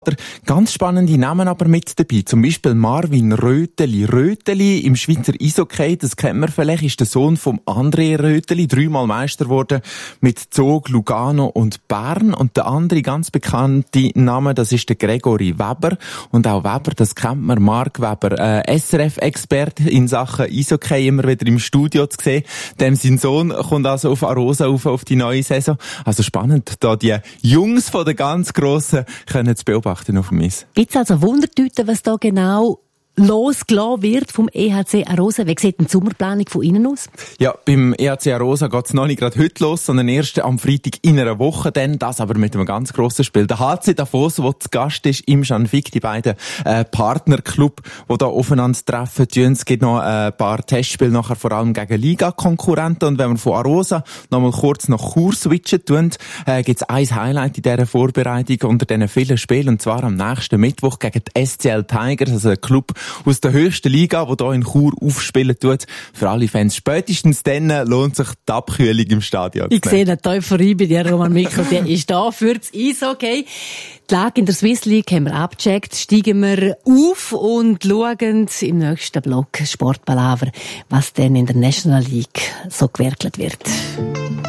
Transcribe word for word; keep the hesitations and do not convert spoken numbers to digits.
Ganz spannende Namen aber mit dabei. Zum Beispiel Marvin Röteli. Röteli im Schweizer Eishockey, das kennt man vielleicht, ist der Sohn von André Röteli, dreimal Meister geworden mit Zug, Lugano und Bern. Und der andere ganz bekannte Name, das ist der Gregory Weber. Und auch Weber, das kennt man, Mark Weber, äh, S R F-Experte in Sachen Eishockey, immer wieder im Studio zu sehen. Dem sein Sohn kommt also auf Arosa auf, auf die neue Saison. Also spannend, da die Jungs von den ganz Grossen können zu beobachten. Auf dem Eis. Gibt es also Wundertüten, was da genau losgelassen wird vom E H C Arosa? Wie sieht die Sommerplanung von Ihnen aus? Ja, beim E H C Arosa geht es noch nicht gerade heute los, sondern erst am Freitag in einer Woche. Dann das aber mit einem ganz grossen Spiel. Der H C Davos, der zu Gast ist im Schanfig, die beiden äh, Partnerclub, die da aufeinander treffen. Es gibt noch ein äh, paar Testspiele nachher vor allem gegen Liga-Konkurrenten. Und wenn wir von Arosa nochmal kurz nach Chur switchen tun, äh, gibt es ein Highlight in dieser Vorbereitung unter diesen vielen Spielen. Und zwar am nächsten Mittwoch gegen die S C L Tigers, also ein Club aus der höchsten Liga, die hier in Chur aufspielen tut. Für alle Fans. Spätestens dann lohnt sich die Abkühlung im Stadion. Ich sehe eine Euphorie bei dir, Roman Michel. Der ist da für das Eishockey. Die Lage in der Swiss League haben wir abgecheckt. Steigen wir auf und schauen im nächsten Block Sportpalaver, was denn in der National League so gewerkelt wird.